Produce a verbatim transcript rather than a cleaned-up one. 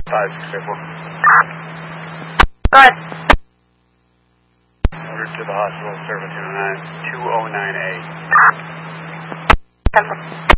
five six four. Go ahead. Order to the hospital, service two oh nine A. ten four.